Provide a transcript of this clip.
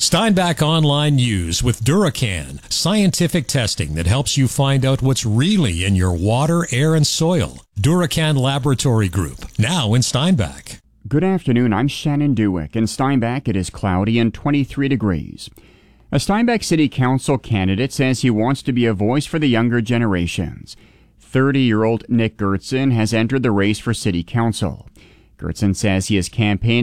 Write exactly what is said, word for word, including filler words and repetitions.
Steinbach Online News with Duracan, scientific testing that helps you find out what's really in your water, air, and soil. Duracan Laboratory Group, now in Steinbach. Good afternoon, I'm Shannon Dewick. In Steinbach, it is cloudy and twenty-three degrees. A Steinbach City Council candidate says he wants to be a voice for the younger generations. thirty-year-old Nick Gertson has entered the race for City Council. Gertson says he has campaigned